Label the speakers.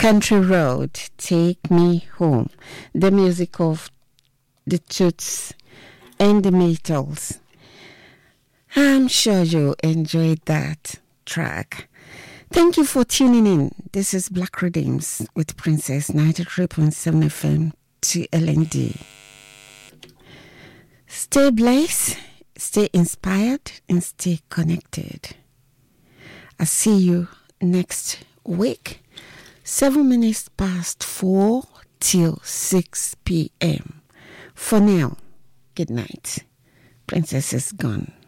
Speaker 1: Country Road, Take Me Home. The music of the Toots and the Maytals. I'm sure you enjoyed that track. Thank you for tuning in. This is Black Rhythms with Princess 93.7 FM to LND. Stay blessed, stay inspired, and stay connected. I'll see you next week, 7 minutes past 4 till 6 p.m. For now, good night. Princess is gone.